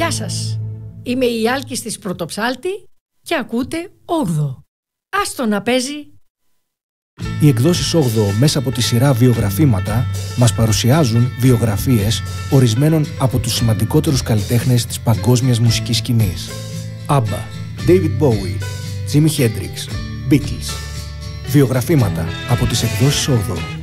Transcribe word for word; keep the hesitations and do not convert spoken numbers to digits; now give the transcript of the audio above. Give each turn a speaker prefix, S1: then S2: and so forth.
S1: Γεια σας, είμαι η Άλκης της Πρωτοψάλτη και ακούτε όγδοο. Άστο να παίζει.
S2: Οι εκδόσεις όγδοο μέσα από τη σειρά βιογραφήματα μας παρουσιάζουν βιογραφίες ορισμένων από τους σημαντικότερους καλλιτέχνες της παγκόσμιας μουσικής σκηνής. ABBA, David Bowie, Jimi Hendrix, Beatles. Βιογραφήματα από τις εκδόσεις όγδοο.